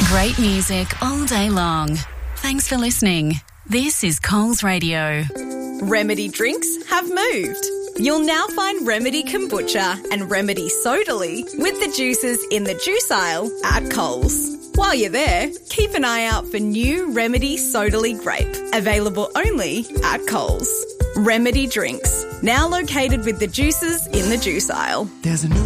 Great music all day long. Thanks for listening. This is Coles Radio. Remedy drinks have moved. You'll now find Remedy Kombucha and Remedy Sodally with the juices in the juice aisle at Coles. While you're there, keep an eye out for new Remedy Sodally Grape, available only at Coles. Remedy drinks, now located with the juices in the juice aisle. There's a new